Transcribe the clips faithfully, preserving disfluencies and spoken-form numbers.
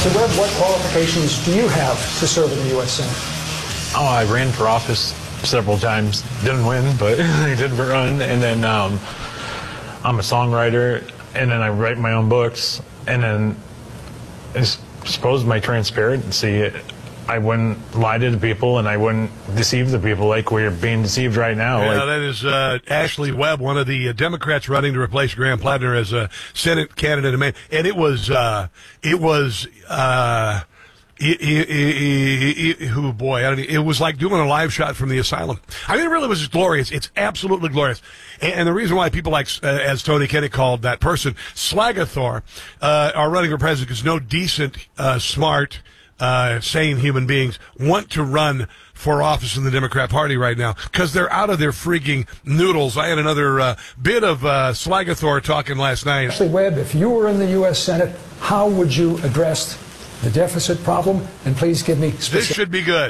Mister Webb, what qualifications do you have to serve in the U S Senate? Oh, I ran for office several times. Didn't win, but I did run. And then um, I'm a songwriter, and then I write my own books. And then I suppose my transparency, I wouldn't lie to the people, and I wouldn't deceive the people like we're being deceived right now. Yeah, like, that is uh, Ashley Webb, one of the uh, Democrats running to replace Graham Plattner as a Senate candidate in Maine. And it was, uh, it was, uh, it, it, it, it, oh boy, I don't, it was like doing a live shot from the asylum. I mean, it really was glorious. It's absolutely glorious. And, and the reason why people like, uh, as Tony Kennedy called that person, Slagathor, uh, are running for president because no decent, uh, smart, Uh, sane human beings want to run for office in the Democrat Party right now because they're out of their freaking noodles. I had another uh, bit of uh, Slagathor talking last night. Ashley Webb, if you were in the U S Senate, how would you address the deficit problem? And please give me specifics. This should be good.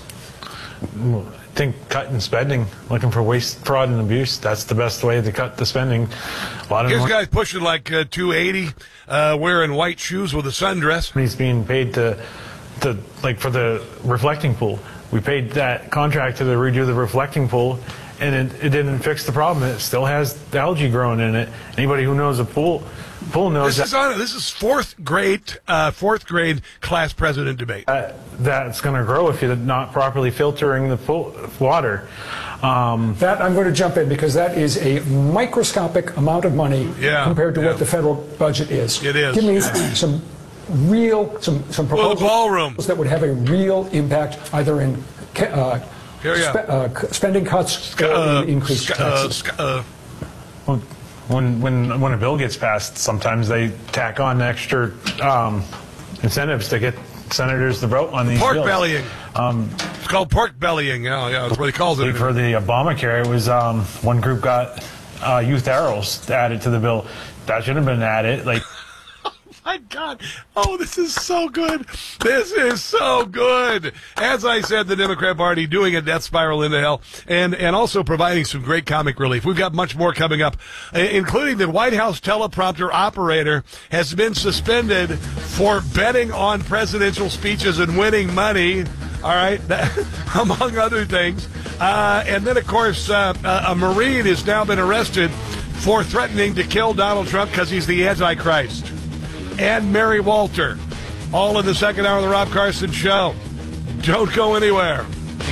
I think cutting spending, looking for waste, fraud, and abuse. That's the best way to cut the spending. A lot of This guy's pushing like uh, two eighty, uh, wearing white shoes with a sundress. He's being paid to, to like for the reflecting pool. We paid that contract to redo the reflecting pool, and it, it didn't fix the problem. It still has the algae growing in it. Anybody who knows a pool, pool knows this that. Is on, this is fourth grade, uh, fourth grade class president debate. Uh, that's going to grow if you're not properly filtering the pool, water. Um, that I'm going to jump in because that is a microscopic amount of money yeah, compared to yeah. what the federal budget is. It is. Give me some real, some some proposals well, ballroom. that would have a real impact either in uh, yeah. spe uh, spending cuts or uh, in increased taxes. Uh, uh, when when when a bill gets passed, sometimes they tack on extra um, incentives to get senators to vote on these pork bills. bellying. Um, it's called pork bellying. Yeah, yeah, that's what he calls it. For the Obamacare, it was um, one group got uh, youth arrows added to the bill. That should have been added. Like. My God. Oh, this is so good. This is so good. As I said, the Democrat Party doing a death spiral into hell and, and also providing some great comic relief. We've got much more coming up, including the White House teleprompter operator has been suspended for betting on presidential speeches and winning money. All right, that, among other things. Uh, and then, of course, uh, a Marine has now been arrested for threatening to kill Donald Trump because he's the Antichrist. And Mary Walter, all in the second hour of the Rob Carson Show. Don't go anywhere.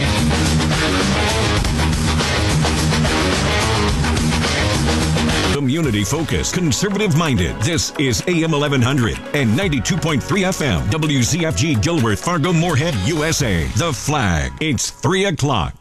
Community focused, conservative minded. This is A M eleven hundred and ninety-two point three F M. W Z F G Gilworth, Fargo, Moorhead, U S A. The Flag. It's three o'clock.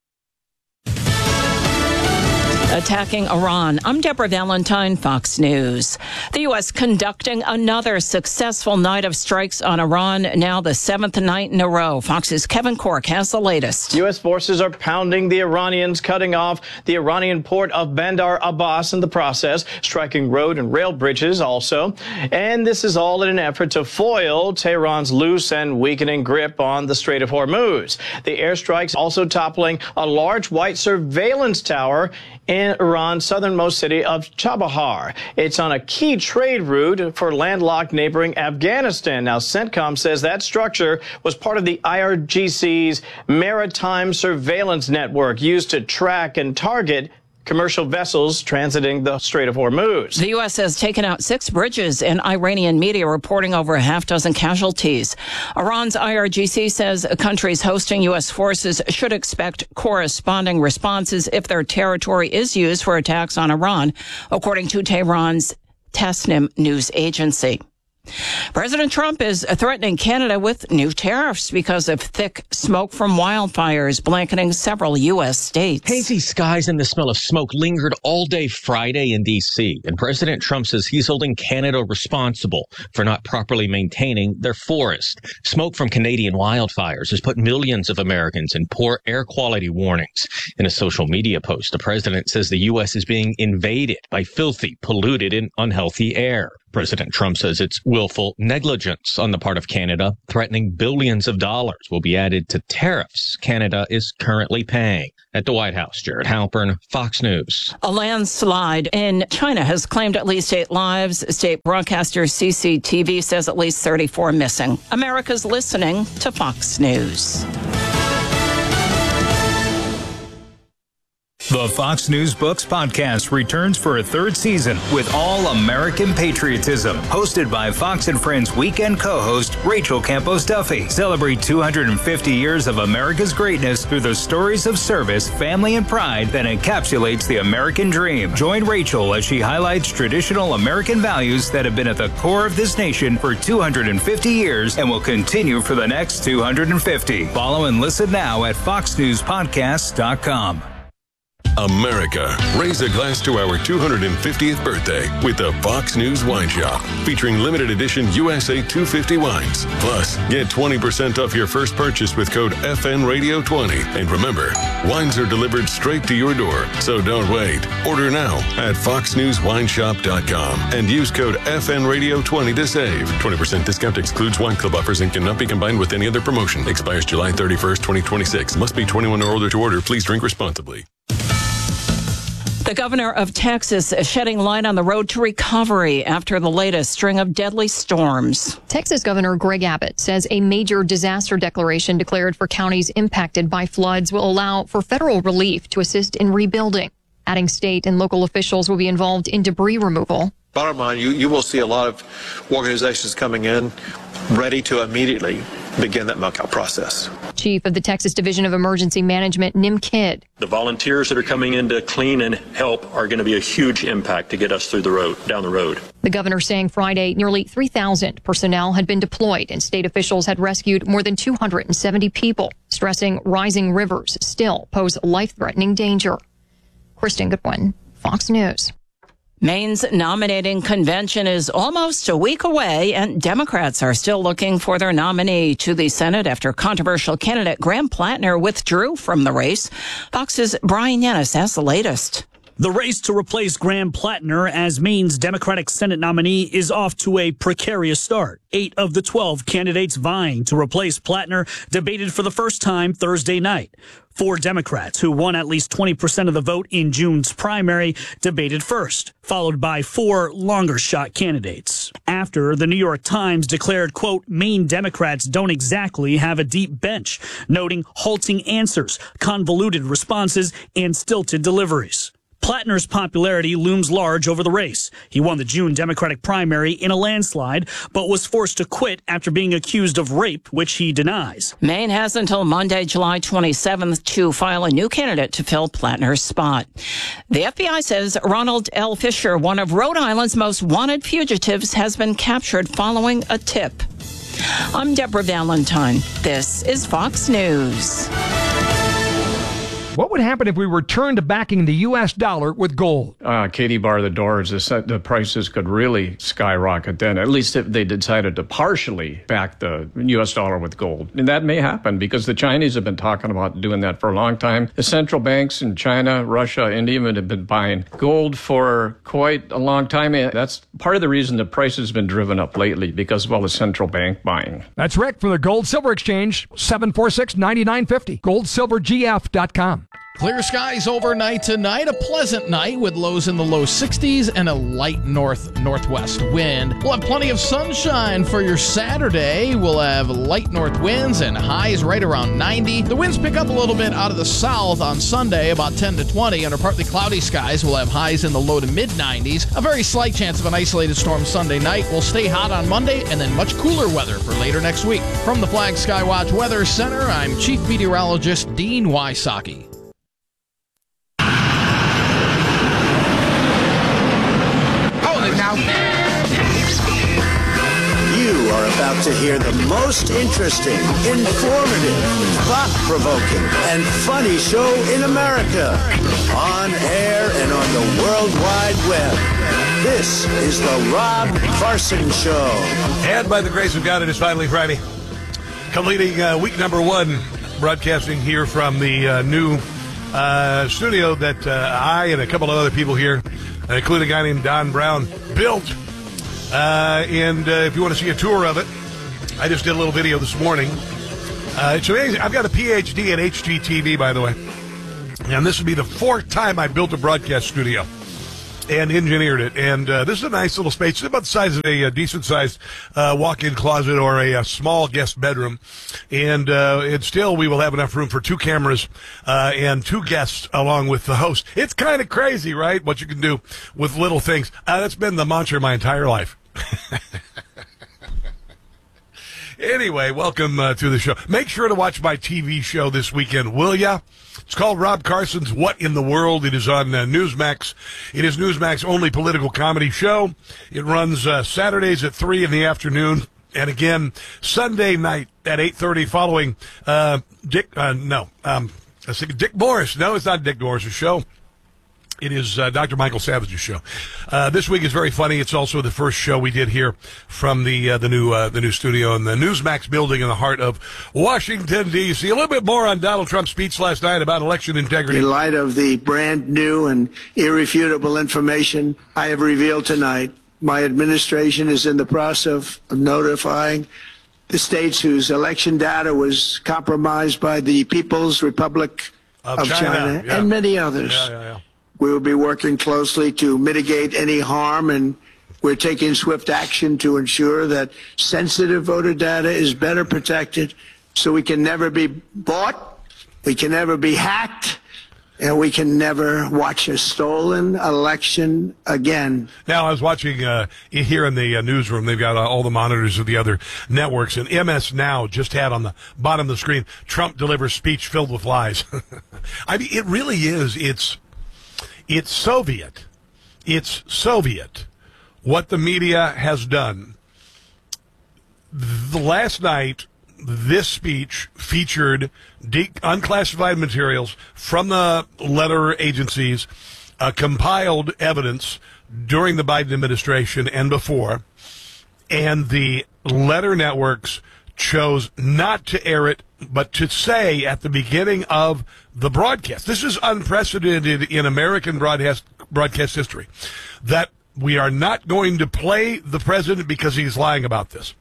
Attacking Iran. I'm Deborah Valentine, Fox News. The U S conducting another successful night of strikes on Iran, now the seventh night in a row. Fox's Kevin Cork has the latest. U S forces are pounding the Iranians, cutting off the Iranian port of Bandar Abbas in the process, striking road and rail bridges also. And this is all in an effort to foil Tehran's loose and weakening grip on the Strait of Hormuz. The airstrikes also toppling a large white surveillance tower in Iran's southernmost city of Chabahar. It's on a key trade route for landlocked neighboring Afghanistan. Now, CENTCOM says that structure was part of the I R G C's maritime surveillance network used to track and target commercial vessels transiting the Strait of Hormuz. The U S has taken out six bridges, and Iranian media reporting over a half dozen casualties. Iran's I R G C says countries hosting U S forces should expect corresponding responses if their territory is used for attacks on Iran, according to Tehran's Tasnim news agency. President Trump is threatening Canada with new tariffs because of thick smoke from wildfires blanketing several U S states. Hazy skies and the smell of smoke lingered all day Friday in D C, and President Trump says he's holding Canada responsible for not properly maintaining their forest. Smoke from Canadian wildfires has put millions of Americans in poor air quality warnings. In a social media post, the president says the U S is being invaded by filthy, polluted, and unhealthy air. President Trump says it's willful negligence on the part of Canada, threatening billions of dollars will be added to tariffs Canada is currently paying. At the White House, Jared Halpern, Fox News. A landslide in China has claimed at least eight lives. State broadcaster C C T V says at least thirty-four missing. America's listening to Fox News. The Fox News Books podcast returns for a third season with all American patriotism. Hosted by Fox and Friends weekend co-host Rachel Campos Duffy. Celebrate two hundred fifty years of America's greatness through the stories of service, family, and pride that encapsulates the American dream. Join Rachel as she highlights traditional American values that have been at the core of this nation for two hundred fifty years and will continue for the next two hundred fifty. Follow and listen now at fox news podcast dot com. America, raise a glass to our two hundred fiftieth birthday with the Fox News Wine Shop, featuring limited edition U S A two fifty wines. Plus, get twenty percent off your first purchase with code F N Radio twenty. And remember, wines are delivered straight to your door, so don't wait. Order now at fox news wine shop dot com and use code F N Radio twenty to save. twenty percent discount excludes wine club offers and cannot be combined with any other promotion. Expires July thirty-first, twenty twenty-six. Must be twenty-one or older to order. Please drink responsibly. The governor of Texas is shedding light on the road to recovery after the latest string of deadly storms. Texas Governor Greg Abbott says a major disaster declaration declared for counties impacted by floods will allow for federal relief to assist in rebuilding. Adding state and local officials will be involved in debris removal. Bottom line, you, you will see a lot of organizations coming in ready to immediately begin that milk out process. Chief of the Texas Division of Emergency Management, Nim Kidd. The volunteers that are coming in to clean and help are going to be a huge impact to get us through the road, down the road. The governor saying Friday nearly three thousand personnel had been deployed and state officials had rescued more than two hundred seventy people, stressing rising rivers still pose life-threatening danger. Kristen Goodwin, Fox News. Maine's nominating convention is almost a week away, and Democrats are still looking for their nominee to the Senate after controversial candidate Graham Plattner withdrew from the race. Fox's Brian Yanis has the latest. The race to replace Graham Plattner as Maine's Democratic Senate nominee is off to a precarious start. Eight of the twelve candidates vying to replace Plattner debated for the first time Thursday night. Four Democrats, who won at least twenty percent of the vote in June's primary, debated first, followed by four longer-shot candidates. After, the New York Times declared, quote, Maine Democrats don't exactly have a deep bench, noting halting answers, convoluted responses, and stilted deliveries. Plattner's popularity looms large over the race. He won the June Democratic primary in a landslide, but was forced to quit after being accused of rape, which he denies. Maine has until Monday, July twenty-seventh, to file a new candidate to fill Plattner's spot. The F B I says Ronald L. Fisher, one of Rhode Island's most wanted fugitives, has been captured following a tip. I'm Deborah Valentine. This is Fox News. What would happen if we returned to backing the U S dollar with gold? Uh, Katie bar the doors. The, the prices could really skyrocket then, at least if they decided to partially back the U S dollar with gold. And that may happen because the Chinese have been talking about doing that for a long time. The central banks in China, Russia, India have been buying gold for quite a long time. That's part of the reason the price has been driven up lately, because of all the central bank buying. That's Rick from the Gold Silver Exchange, seven four six, nine nine five zero, gold silver g f dot com. Clear skies overnight tonight. A pleasant night with lows in the low sixties and a light north-northwest wind. We'll have plenty of sunshine for your Saturday. We'll have light north winds and highs right around ninety. The winds pick up a little bit out of the south on Sunday, about ten to twenty. Under partly cloudy skies, we'll have highs in the low to mid nineties. A very slight chance of an isolated storm Sunday night. We'll stay hot on Monday and then much cooler weather for later next week. From the Flag Skywatch Weather Center, I'm Chief Meteorologist Dean Wysocki. Now. You are about to hear the most interesting, informative, thought-provoking, and funny show in America. On air and on the World Wide Web. This is the Rob Carson Show. And by the grace of God, it is finally Friday. Completing uh, week number one, broadcasting here from the uh, new uh, studio that uh, I and a couple of other people here, including a guy named Don Brown, built Uh, and uh, if you want to see a tour of it, I just did a little video this morning. Uh, it's amazing. I've got a P H D at H G T V, by the way. And this would be the fourth time I built a broadcast studio and engineered it. And uh, this is a nice little space. It's about the size of a, a decent-sized uh, walk-in closet or a, a small guest bedroom. And, uh, and still, we will have enough room for two cameras uh, and two guests along with the host. It's kind of crazy, right, what you can do with little things. Uh, that's been the mantra my entire life. Anyway, welcome uh, to the show. Make sure to watch my T V show this weekend, will ya? It's called Rob Carson's What in the World. It is on uh, Newsmax. It is Newsmax's only political comedy show. It runs uh, Saturdays at three in the afternoon. And again, Sunday night at eight thirty following uh, Dick, uh, no, um, I was thinking Dick Morris. No, it's not Dick Morris' show. It is uh, Doctor Michael Savage's show. Uh, this week is very funny. It's also the first show we did here from the uh, the new uh, the new studio in the Newsmax building in the heart of Washington, D C A little bit more on Donald Trump's speech last night about election integrity. In light of the brand new and irrefutable information I have revealed tonight, my administration is in the process of notifying the states whose election data was compromised by the People's Republic of, of China, China yeah. and many others. Yeah, yeah, yeah. We will be working closely to mitigate any harm, and we're taking swift action to ensure that sensitive voter data is better protected so we can never be bought, we can never be hacked, and we can never watch a stolen election again. Now, I was watching uh, here in the uh, newsroom, they've got uh, all the monitors of the other networks, and M S Now just had on the bottom of the screen, Trump delivers speech filled with lies. I mean, it really is. It's It's Soviet. It's Soviet what the media has done. The last night, this speech featured de- unclassified materials from the letter agencies, uh, compiled evidence during the Biden administration and before, and the letter networks chose not to air it, but to say at the beginning of the broadcast, this is unprecedented in American broadcast broadcast history, that we are not going to play the president because he's lying about this.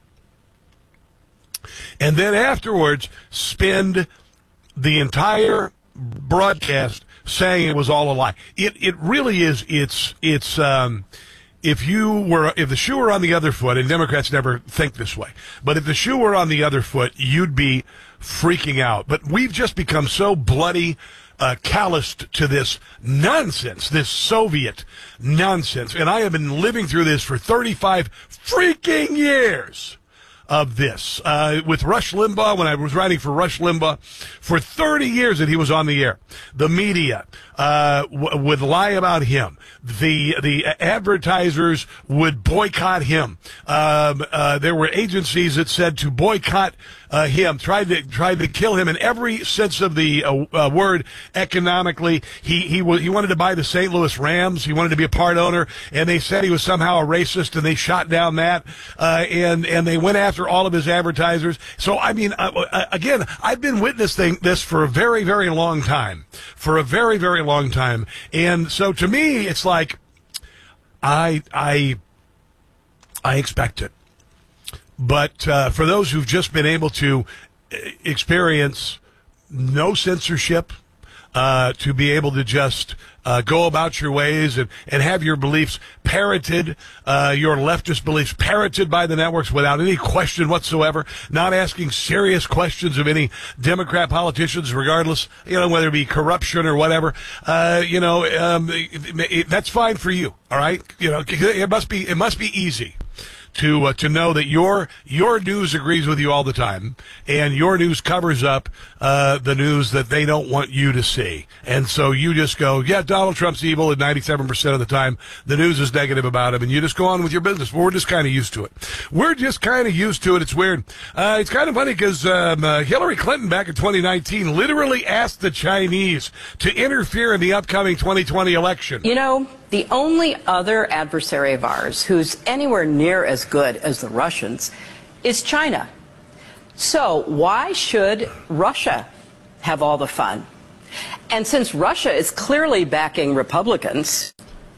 And then afterwards, spend the entire broadcast saying it was all a lie. It it really is. It's it's. Um, If you were, if the shoe were on the other foot, and Democrats never think this way, but if the shoe were on the other foot, you'd be freaking out. But we've just become so bloody, uh, calloused to this nonsense, this Soviet nonsense. And I have been living through this for thirty-five freaking years of this. Uh, with Rush Limbaugh, when I was writing for Rush Limbaugh, for thirty years that he was on the air, the media uh, w- would lie about him. The the advertisers would boycott him. Um, uh, there were agencies that said to boycott uh, him, tried to tried to kill him in every sense of the uh, uh, word. Economically, he he w- he wanted to buy the Saint Louis Rams. He wanted to be a part owner, and they said he was somehow a racist, and they shot down that. Uh, and and they went after all of his advertisers. So I mean, uh, again, I've been witnessing this for a very very long time, for a very very long time, and so to me, it's like. Like, I, I, I expect it. But uh, for those who've just been able to experience no censorship, uh, to be able to just uh, go about your ways and, and have your beliefs parroted, uh, your leftist beliefs parroted by the networks without any question whatsoever, not asking serious questions of any Democrat politicians, regardless, you know, whether it be corruption or whatever, uh, you know, um, it, it, that's fine for you, all right? You know, it must be, it must be easy to uh, to know that your your news agrees with you all the time, and your news covers up uh, the news that they don't want you to see. And so you just go, yeah, Donald Trump's evil, and ninety-seven percent of the time the news is negative about him, and you just go on with your business. We're just kind of used to it. We're just kind of used to it. It's weird. Uh, it's kind of funny because um, uh, Hillary Clinton back in twenty nineteen literally asked the Chinese to interfere in the upcoming twenty twenty election. You know, the only other adversary of ours who's anywhere near as good as the Russians is China. So why should Russia have all the fun? And since Russia is clearly backing Republicans,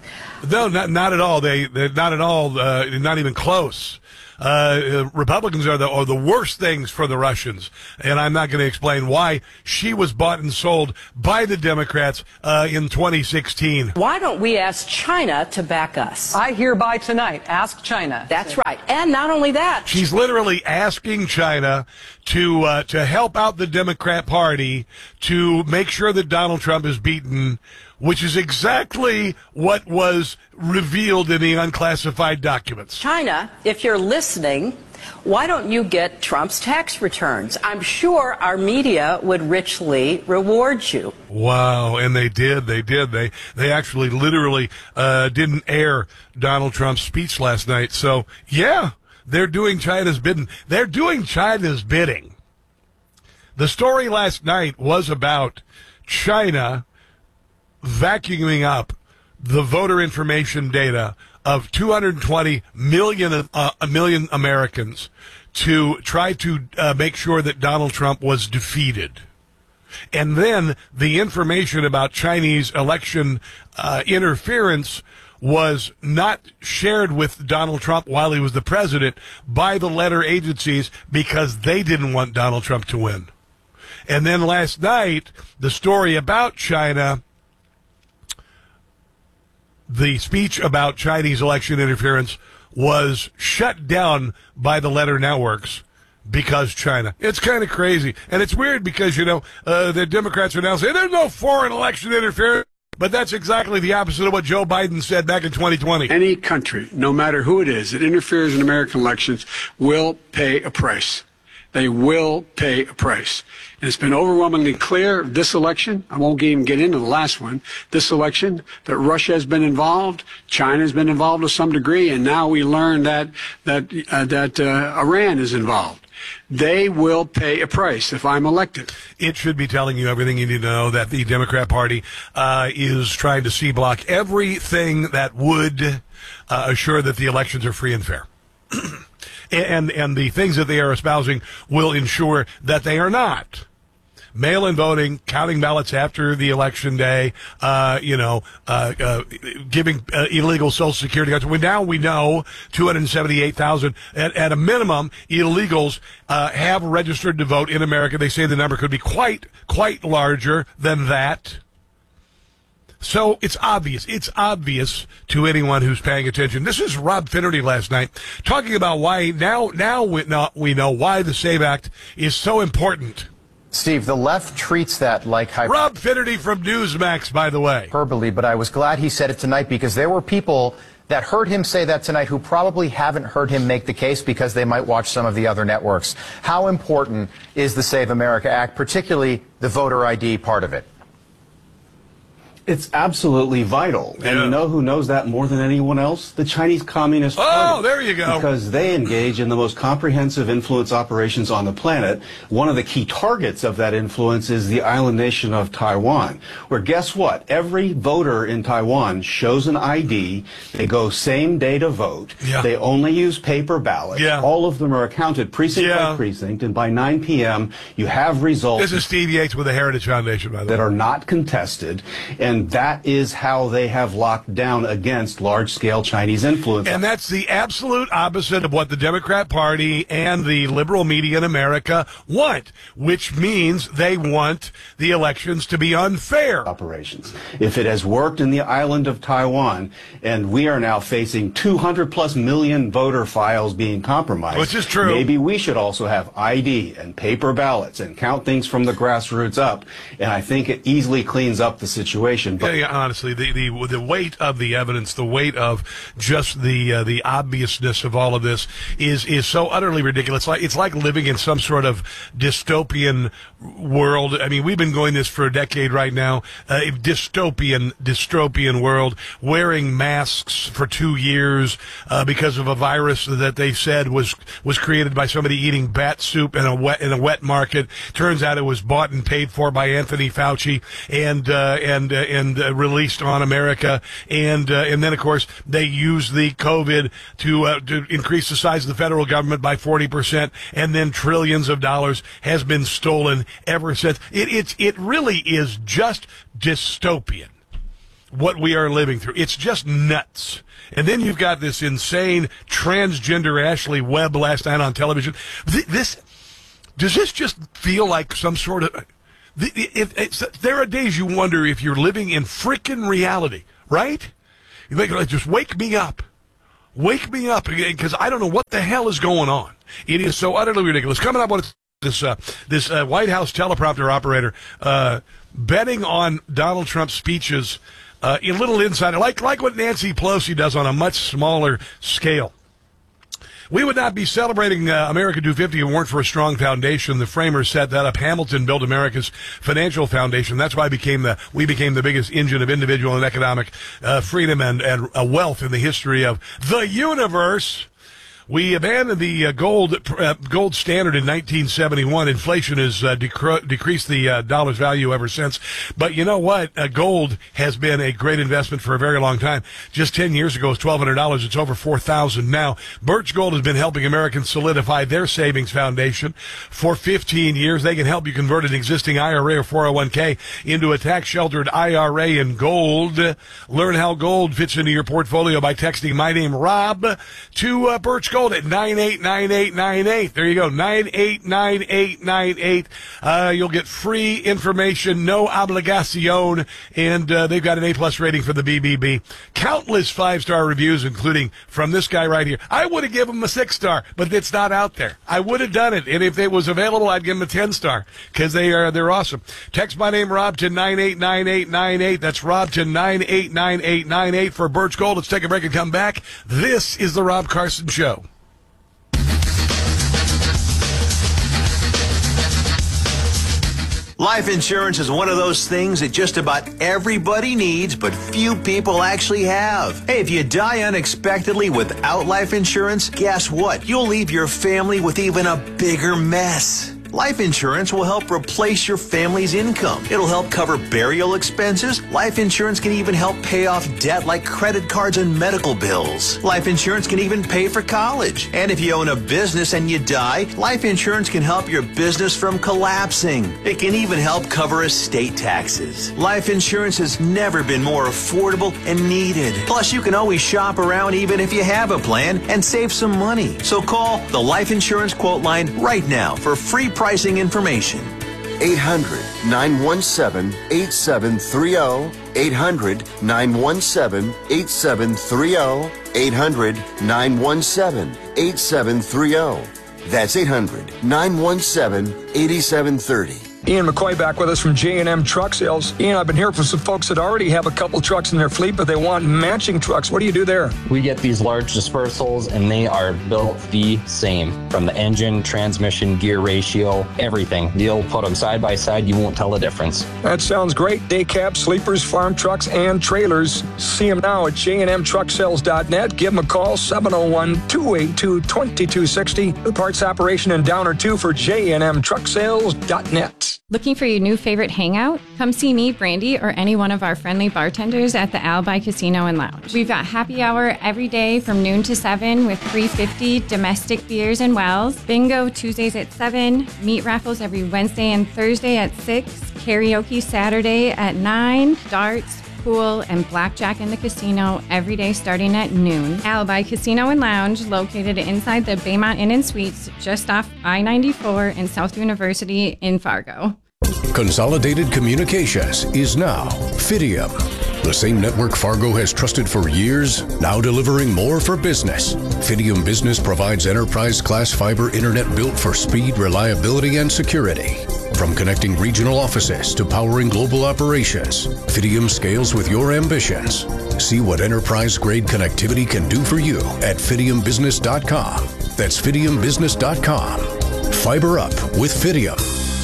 No, not not at all. They they're not at all. Uh, not even close. Uh, Republicans are the are the worst things for the Russians, and I'm not going to explain why. She was bought and sold by the Democrats uh, in twenty sixteen. Why don't we ask China to back us? I hereby tonight ask China. That's right. And not only that, She's literally asking China to uh, to help out the Democrat Party to make sure that Donald Trump is beaten, which is exactly what was revealed in the unclassified documents. China, if you're listening, why don't you get Trump's tax returns? I'm sure our media would richly reward you. Wow, and they did, they did. They they actually literally uh, didn't air Donald Trump's speech last night. So, yeah, they're doing China's bidding. They're doing China's bidding. The story last night was about China vacuuming up the voter information data of two hundred twenty million, uh, a million Americans to try to uh, make sure that Donald Trump was defeated. And then the information about Chinese election uh, interference was not shared with Donald Trump while he was the president by the letter agencies because they didn't want Donald Trump to win. And then last night, the story about China, the speech about Chinese election interference was shut down by the letter networks because China. It's kind of crazy. And it's weird because, you know, uh, the Democrats are now saying there's no foreign election interference. But that's exactly the opposite of what Joe Biden said back in twenty twenty. Any country, no matter who it is, that interferes in American elections will pay a price. They will pay a price. And it's been overwhelmingly clear this election, I won't even get into the last one, this election, that Russia has been involved, China has been involved to some degree, and now we learn that, that, uh, that uh, Iran is involved. They will pay a price if I'm elected. It should be telling you everything you need to know that the Democrat Party uh, is trying to C-block everything that would uh, assure that the elections are free and fair. and and the things that they are espousing will ensure that they are not. Mail-in voting, counting ballots after the election day, uh, you know, uh, uh, giving uh, illegal Social Security cards. Well, now we know two hundred seventy-eight thousand, at, at a minimum, illegals uh, have registered to vote in America. They say the number could be quite, quite larger than that. So it's obvious. It's obvious to anyone who's paying attention. This is Rob Finnerty last night talking about why now, now we know, we know why the SAVE Act is so important. Steve, the left treats that like hyperbole. Rob Finnerty from Newsmax, by the way. Hyperbole, but I was glad he said it tonight because there were people that heard him say that tonight who probably haven't heard him make the case because they might watch some of the other networks. How important is the Save America Act, particularly the voter I D part of it? It's absolutely vital. And Yeah. you know who knows that more than anyone else? The Chinese Communist Party. Oh, there you go. Because they engage in the most comprehensive influence operations on the planet. One of the key targets of that influence is the island nation of Taiwan, where guess what? Every voter in Taiwan shows an I D. They go same day to vote. Yeah. They only use paper ballots. Yeah. All of them are counted precinct Yeah. by precinct. And by nine p m, you have results This is Steve Yates with the Heritage Foundation, by the way. that are not contested. And And that is how they have locked down against large-scale Chinese influence. And that's the absolute opposite of what the Democrat Party and the liberal media in America want, which means they want the elections to be unfair. Operations. If it has worked in the island of Taiwan, and we are now facing two hundred plus million voter files being compromised, Which is true. Maybe we should also have I D and paper ballots and count things from the grassroots up. And I think it easily cleans up the situation. But Yeah, yeah, honestly, the, the the weight of the evidence, the weight of just the uh, the obviousness of all of this is is so utterly ridiculous. Like it's like living in some sort of dystopian world. I mean, we've been going this for a decade right now. Uh, dystopian, dystopian world, wearing masks for two years uh, because of a virus that they said was was created by somebody eating bat soup in a wet in a wet market. Turns out it was bought and paid for by Anthony Fauci and uh, and uh, and uh, released on America. And uh, and then of course they used the COVID to uh, to increase the size of the federal government by forty percent, and then trillions of dollars has been stolen ever since. It it's it really is just dystopian. what we are living through. It's just nuts. And then you've got this insane transgender Ashley Webb last night on television. This, does this just feel like some sort of... It, it's, there are days you wonder if you're living in frickin' reality, right? You think, just wake me up. Wake me up, because I don't know what the hell is going on. It is so utterly ridiculous. Coming up with this uh, this uh, White House teleprompter operator uh, betting on Donald Trump's speeches, uh, a little insider, like, like what Nancy Pelosi does on a much smaller scale. We would not be celebrating uh, America two fifty if it weren't for a strong foundation. The framers set that up. Hamilton built America's financial foundation. That's why became the, we became the biggest engine of individual and economic uh, freedom and, and uh, wealth in the history of the universe. We abandoned the uh, gold uh, gold standard in nineteen seventy-one. Inflation has uh, decre- decreased the uh, dollar's value ever since. But you know what? Uh, gold has been a great investment for a very long time. Just ten years ago, it was twelve hundred dollars. It's over four thousand dollars now. Birch Gold has been helping Americans solidify their savings foundation for fifteen years. They can help you convert an existing I R A or four oh one k into a tax-sheltered I R A in gold. Learn how gold fits into your portfolio by texting my name, Rob, to uh, Birch Gold at nine eight nine eight nine eight. There you go, nine eight nine eight nine eight. Uh, you'll get free information, no obligación, and uh, they've got an A-plus rating for the B B B. Countless five-star reviews, including from this guy right here. I would have given him a six-star, but it's not out there. I would have done it, and if it was available, I'd give him a ten-star, because they are, they're awesome. Text my name, Rob, to nine eight nine eight nine eight. That's Rob to nine eight nine eight nine eight for Birch Gold. Let's take a break and come back. This is the Rob Carson Show. Life insurance is one of those things that just about everybody needs, but few people actually have. Hey, if you die unexpectedly without life insurance, guess what? You'll leave your family with even a bigger mess. Life insurance will help replace your family's income. It'll help cover burial expenses. Life insurance can even help pay off debt like credit cards and medical bills. Life insurance can even pay for college. And if you own a business and you die, life insurance can help your business from collapsing. It can even help cover estate taxes. Life insurance has never been more affordable and needed. Plus, you can always shop around even if you have a plan and save some money. So call the Life Insurance Quote Line right now for free pricing information. eight hundred nine one seven eight seven three zero. eight hundred nine one seven eight seven three zero. eight hundred nine one seven eight seven three zero. That's eight hundred nine one seven eight seven three zero. Ian McCoy back with us from J and M Truck Sales. Ian, I've been hearing from some folks that already have a couple trucks in their fleet, but they want matching trucks. What do you do there? We get these large dispersals, and they are built the same. From the engine, transmission, gear ratio, everything. You'll put them side by side, you won't tell the difference. That sounds great. Day cabs, sleepers, farm trucks, and trailers. See them now at j and m truck sales dot net. Give them a call, seven oh one, two eight two, two two six oh. The parts operation in Downer two for j and m truck sales dot net. Looking for your new favorite hangout? Come see me, Brandy, or any one of our friendly bartenders at the Alibi Casino and Lounge. We've got happy hour every day from noon to seven with three fifty domestic beers and wells. Bingo Tuesdays at seven. Meat raffles every Wednesday and Thursday at six. Karaoke Saturday at nine. Darts, pool, and blackjack in the casino every day starting at noon. Alibi Casino and Lounge, located inside the Baymont Inn and Suites, just off I ninety-four in South University in Fargo. Consolidated Communications is now Fidium. The same network Fargo has trusted for years, now delivering more for business. Fidium Business provides enterprise-class fiber internet built for speed, reliability, and security. From connecting regional offices to powering global operations, Fidium scales with your ambitions. See what enterprise-grade connectivity can do for you at fidium business dot com. That's fidium business dot com. Fiber up with Fidium.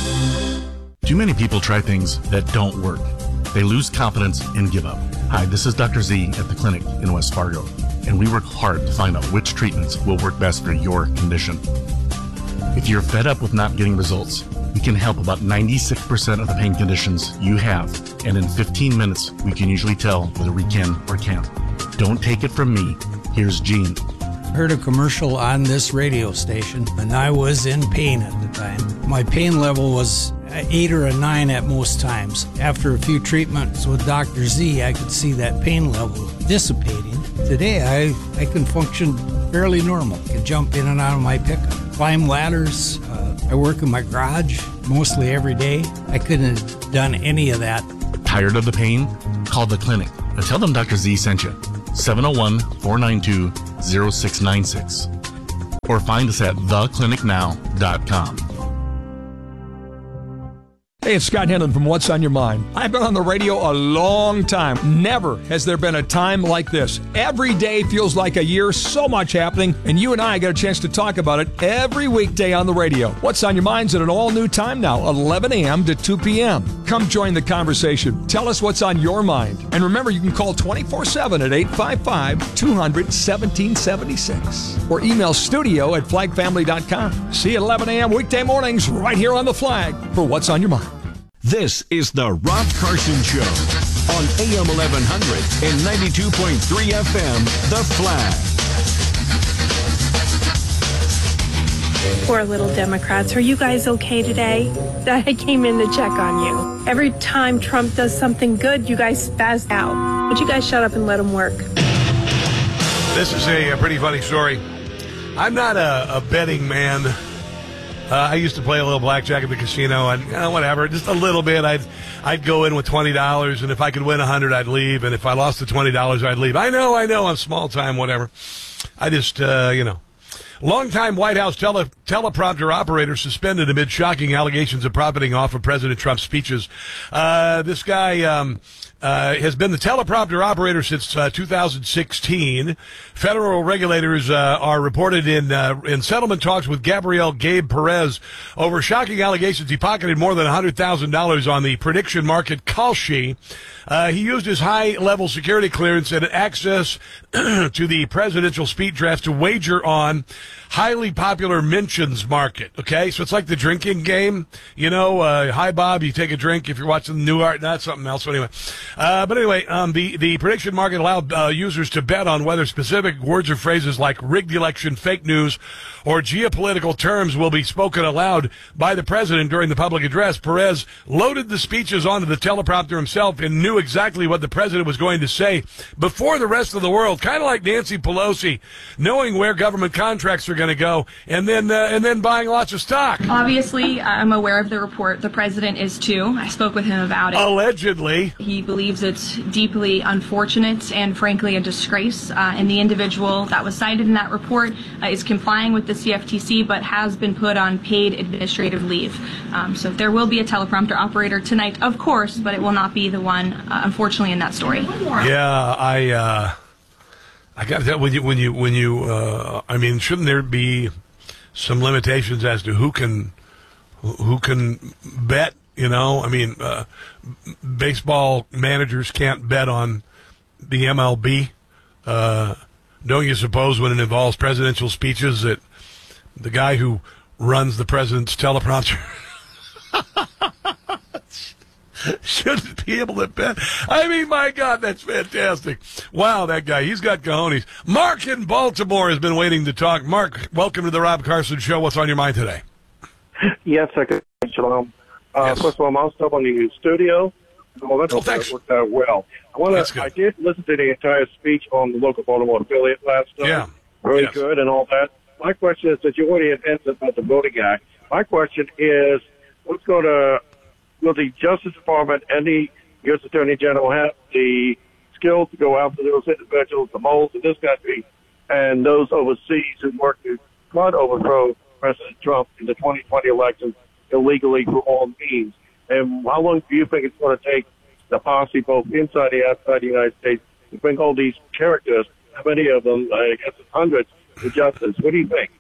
Too many people try things that don't work. They lose confidence and give up. Hi, this is Doctor Z at the clinic in West Fargo, and we work hard to find out which treatments will work best for your condition. If you're fed up with not getting results, we can help about ninety-six percent of the pain conditions you have, and in fifteen minutes, we can usually tell whether we can or can't. Don't take it from me. Here's Gene. Heard a commercial on this radio station, and I was in pain at the time. My pain level was an eight or a nine at most times. After a few treatments with Doctor Z, I could see that pain level dissipating. Today, I, I can function fairly normal. I can jump in and out of my pickup, climb ladders. Uh, I work in my garage mostly every day. I couldn't have done any of that. Tired of the pain? Call the clinic and tell them Doctor Z sent you. seven oh one, four nine two, oh six nine six. Or find us at the clinic now dot com. Hey, it's Scott Henlon from What's on Your Mind. I've been on the radio a long time. Never has there been a time like this. Every day feels like a year, so much happening, and you and I get a chance to talk about it every weekday on the radio. What's on Your Mind's at an all-new time now, eleven a.m. to two p.m. Come join the conversation. Tell us what's on your mind. And remember, you can call twenty-four seven at eight five five, two hundred, seventeen seventy-six or email studio at flag family dot com. See you at eleven a.m. weekday mornings right here on The Flag for What's on Your Mind. This is the Rob Carson Show on A M eleven hundred and ninety-two point three F M, The Flag. Poor little Democrats. Are you guys okay today? I came in to check on you. Every time Trump does something good, you guys spaz out. Would you guys shut up and let him work? This is a, a pretty funny story. I'm not a, a betting man. Uh, I used to play a little blackjack at the casino, and you know, whatever, just a little bit. I'd I'd go in with twenty dollars, and if I could win one hundred, I'd leave, and if I lost the twenty dollars, I'd leave. I know, I know, I'm small time, whatever. I just, uh, you know. Longtime White House tele- teleprompter operator suspended amid shocking allegations of profiting off of President Trump's speeches. Uh, this guy um, uh, has been the teleprompter operator since uh, two thousand sixteen. Federal regulators uh, are reported in uh, in settlement talks with Gabriel Gabe Perez over shocking allegations he pocketed more than one hundred thousand dollars on the prediction market Kalshi. Uh, he used his high-level security clearance and access to the presidential speech draft to wager on highly popular mentions market. Okay, so it's like the drinking game. You know, uh, hi, Bob, you take a drink if you're watching the New Art. Not something else. So anyway, uh, but anyway, um, the, the prediction market allowed uh, users to bet on whether specific words or phrases like rigged election, fake news, or geopolitical terms will be spoken aloud by the president during the public address. Perez loaded the speeches onto the teleprompter himself and knew exactly what the president was going to say before the rest of the world, kind of like Nancy Pelosi, knowing where government contracts are going to go, and then uh, and then buying lots of stock. Obviously, I'm aware of the report. The president is too. I spoke with him about it. Allegedly. He believes it's deeply unfortunate and frankly a disgrace. Uh, and the individual that was cited in that report uh, is complying with the C F T C, but has been put on paid administrative leave. Um, so there will be a teleprompter operator tonight, of course, but it will not be the one, uh, unfortunately, in that story. Yeah, I. Uh... I got that when you when you when you uh, I mean, shouldn't there be some limitations as to who can who can bet? You know, I mean, uh, baseball managers can't bet on the M L B. Uh, don't you suppose when it involves presidential speeches that the guy who runs the president's teleprompter shouldn't be able to bet? I mean, my God, that's fantastic. Wow, that guy, he's got cojones. Mark in Baltimore has been waiting to talk. Mark, welcome to the Rob Carson Show. What's on your mind today? Yes, Secretary Shalom. Uh, yes. First of all, I'm also up on the new studio. Well, that's oh, thanks. worked out well. I want to. I did listen to the entire speech on the local Baltimore affiliate last night. Yeah. Very yes. good and all that. My question is that you already had answered about the voting act. My question is, what's going to will the Justice Department and the U S Attorney General have the skills to go after those individuals, the moles in this country, and those overseas who work to try to overthrow President Trump in the twenty twenty election illegally for all means? And how long do you think it's going to take the posse, both inside and outside the United States, to bring all these characters, how many of them, I guess it's hundreds, to justice? What do you think?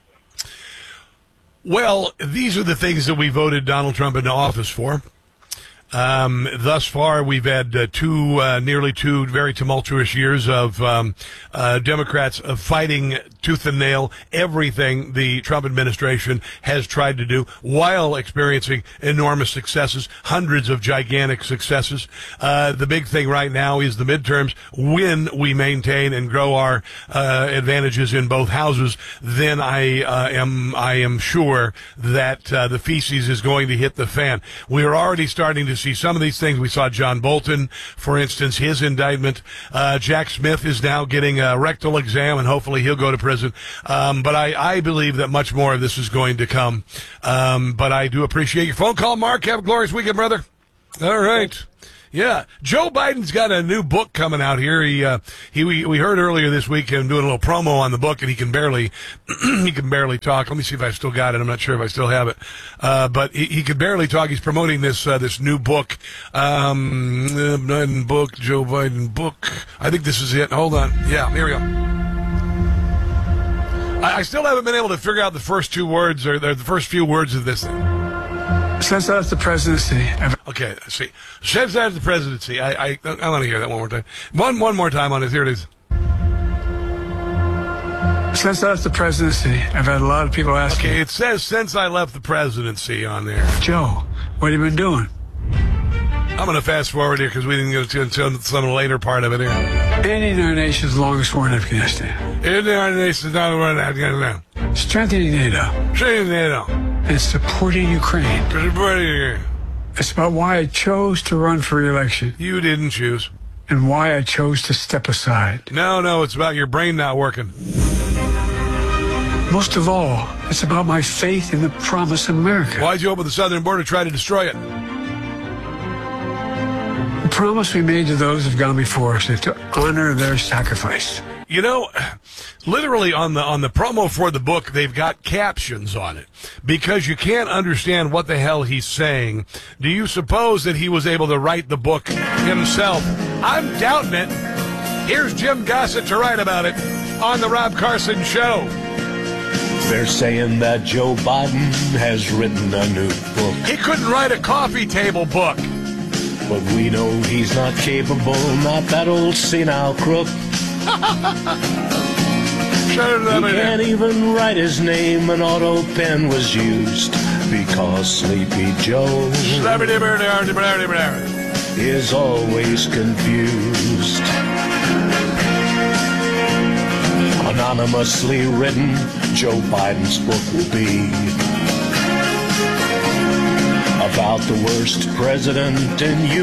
Well, these are the things that we voted Donald Trump into office for. Um, thus far, we've had uh, two, uh, nearly two very tumultuous years of um, uh, Democrats uh, fighting tooth and nail everything the Trump administration has tried to do while experiencing enormous successes, hundreds of gigantic successes. Uh, the big thing right now is the midterms. When we maintain and grow our uh, advantages in both houses, then I uh, am I am sure that uh, the feces is going to hit the fan. We are already starting to see some of these things. We saw John Bolton, for instance, his indictment. Uh, Jack Smith is now getting a rectal exam, and hopefully he'll go to prison. Um, but I, I believe that much more of this is going to come. Um, but I do appreciate your phone call, Mark. Have a glorious weekend, brother. All right. Yeah, Joe Biden's got a new book coming out here. He, uh, he, we, we heard earlier this week him doing a little promo on the book, and he can barely, he can barely talk. Let me see if I still got it. I'm not sure if I still have it. Uh, but he, he can barely talk. He's promoting this, uh, this new book, um, uh, Biden book, Joe Biden book. I think this is it. Hold on. Yeah, here we go. I, I still haven't been able to figure out the first two words or the first few words of this thing. Since I left the presidency, I've Okay, let's see. Since I left the presidency, I I, I want to hear that one more time. One one more time on it. Here it is. Since I left the presidency, I've had a lot of people ask Okay, me, it says since I left the presidency on there. Joe, what have you been doing? I'm going to fast forward here because we didn't get to some of the later part of it here. Ending our nation's longest war in Afghanistan. Ending our nation's not war in Afghanistan. Strengthening NATO. Strengthening NATO. And supporting Ukraine. Supporting Ukraine. It's about why I chose to run for re-election. You didn't choose. And why I chose to step aside. No, no, it's about your brain not working. Most of all, it's about my faith in the promise of America. Why'd you open the southern border to try to destroy it? The promise we made to those who've gone before us is to honor their sacrifice. You know, literally on the on the promo for the book, they've got captions on it because you can't understand what the hell he's saying. Do you suppose that he was able to write the book himself? I'm doubting it. Here's Jim Gossett to write about it on the Rob Carson Show. They're saying that Joe Biden has written a new book. He couldn't write a coffee table book. But we know he's not capable, not that old senile crook. He can't even write his name, an auto pen was used because Sleepy Joe is always confused. Anonymously written, Joe Biden's book will be about the worst president in